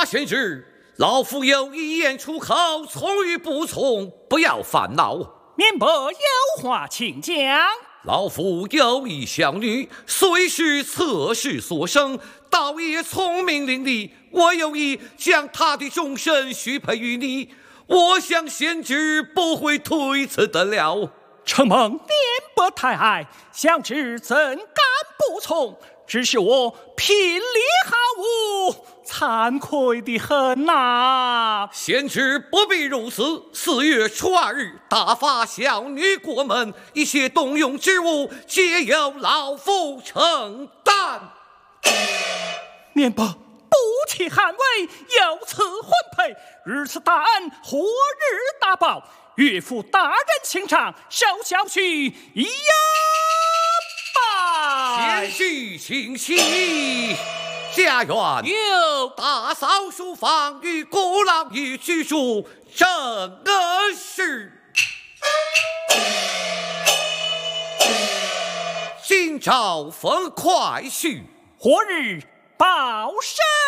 贤侄，老夫有一言出口，从与不从，不要烦恼。 免伯有话请讲。 老夫有一小女，虽是侧室所生，倒也聪明伶俐。我有意将她的终身许配于你，我想贤侄不会推辞得了。 承蒙免伯太爱，想知怎敢不从？只是我品力好恶，惭愧的很呐。 贤侄不必如此。4月初2日，大发小女过门，一切动用之物，皆由老夫承担。 免伯不弃汉威，有此婚配，日此大恩，何日大报？岳父大人请上，受小婿一拜。 贤婿请起。家园有大扫书房，与姑老爷居住，正是。今朝奉快婿， 何日报身？